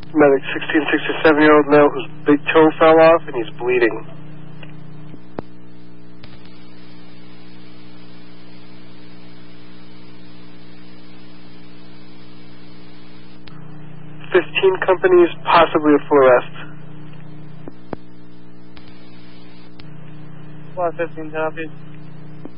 Medic 67-year-old male whose big toe fell off and he's bleeding. Companies, possibly a full arrest. 15, copy.